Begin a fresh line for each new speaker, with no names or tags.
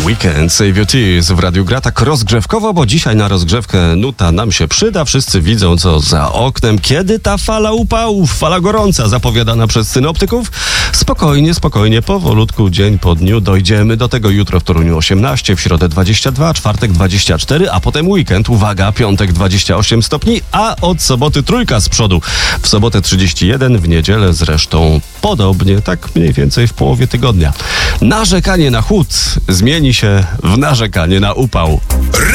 Weekend Save Your Tears w Radiu Gra tak rozgrzewkowo, bo dzisiaj na rozgrzewkę nuta nam się przyda. Wszyscy widzą, co za oknem. Kiedy ta fala upałów, fala gorąca zapowiadana przez synoptyków? Spokojnie, powolutku, dzień po dniu dojdziemy do tego. Jutro w Toruniu 18, w środę 22, czwartek 24, a potem weekend, uwaga, piątek 28 stopni, a od soboty trójka z przodu. W sobotę 31, w niedzielę zresztą podobnie, tak mniej więcej w połowie tygodnia. Narzekanie na chłód zmieni się w narzekanie na upał.